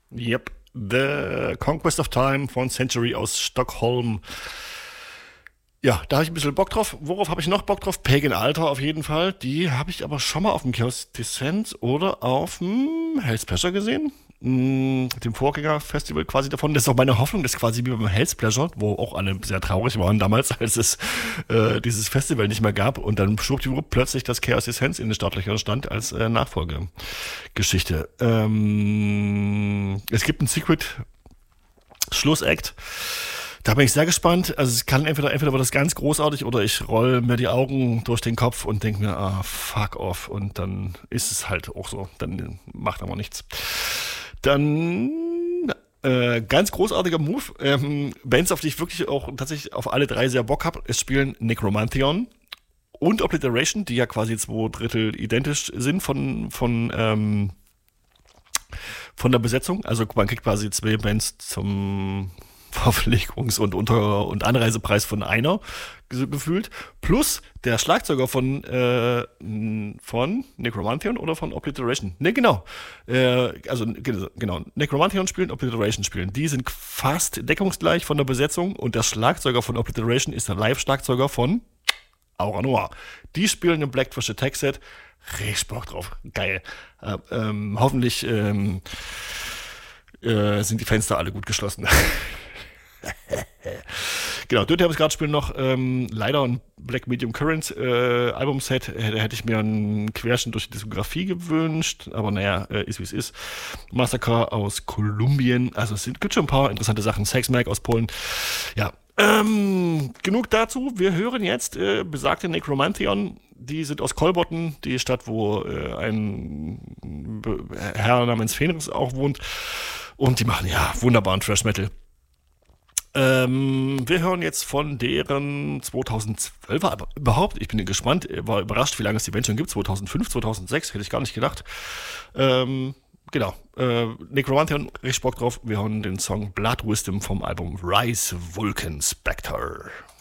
Yep. The Conquest of Time von Century aus Stockholm. Ja, da habe ich ein bisschen Bock drauf. Worauf habe ich noch Bock drauf? Pagan Altar auf jeden Fall. Die habe ich aber schon mal auf dem Chaos Descent oder auf dem Hell's Pleasure gesehen. Dem Vorgängerfestival quasi davon. Das ist auch meine Hoffnung, dass quasi wie beim Hell's Pleasure, wo auch alle sehr traurig waren damals, als es dieses Festival nicht mehr gab und dann schwuppdiwupp plötzlich das Chaos Descent in den Startlöchern stand als Nachfolgegeschichte. Es gibt ein Secret Schlussakt. Da bin ich sehr gespannt. Also es kann entweder wird das ganz großartig oder ich roll mir die Augen durch den Kopf und denke mir, fuck off. Und dann ist es halt auch so. Dann macht aber nichts. Dann ganz großartiger Move. Bands, auf die ich wirklich auch tatsächlich auf alle drei sehr Bock habe, es spielen Necromantheon und Obliteration, die ja quasi 2/3 identisch sind von der Besetzung. Also man kriegt quasi zwei Bands zum Verpflegungs- und Anreisepreis von einer gefühlt. Plus der Schlagzeuger von Necromantheon oder von Obliteration. Ne, genau. Genau. Necromantheon spielen, Obliteration spielen. Die sind fast deckungsgleich von der Besetzung und der Schlagzeuger von Obliteration ist der Live-Schlagzeuger von Aura Noir. Die spielen im Black Trash Attack Set. Richtig Bock drauf. Geil. Hoffentlich sind die Fenster alle gut geschlossen. Genau, Dirty Habits gerade spielen noch leider ein Black Medium Current Albumset. Da hätte ich mir einen Querschnitt durch die Diskografie gewünscht, aber naja, ist wie es ist. Massacre aus Kolumbien, also gibt schon ein paar interessante Sachen. Sex Mag aus Polen. Ja, genug dazu. Wir hören jetzt besagte Necromantheon. Die sind aus Kolbotten, die Stadt, wo ein Herr namens Fenris auch wohnt. Und die machen ja wunderbaren Thrash Metal. Wir hören jetzt von deren 2012er, aber überhaupt, ich bin gespannt, war überrascht, wie lange es die Band schon gibt, 2005, 2006, hätte ich gar nicht gedacht. Genau, Necromantheon, richtig Bock drauf, wir hören den Song Blood Wisdom vom Album Rise Vulcan Spectre.